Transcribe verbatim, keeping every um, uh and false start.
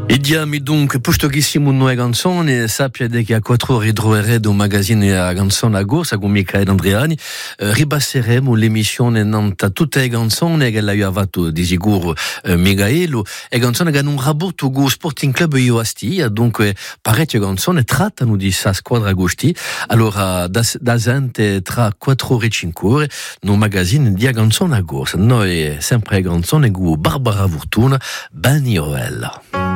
E diamo dunque, posto che siamo noi canzoni, sappiate che a quattro ore idroere do magazine a canzone a gorsa con Michael Andreani, eh, ribasseremo l'emissione nanta tutte le canzoni che l'ha fatto di sicuro eh, Michaelo, e canzoni che hanno un rapporto con Sporting Club io a Stia, dunque parecchie canzoni trattano di sa squadra agosti, allora da, da gente tra quattro ore e cinque ore, no magazine di a canzone a gorsa, noi sempre canzoni con Barbara Fortuna, Benny Oella.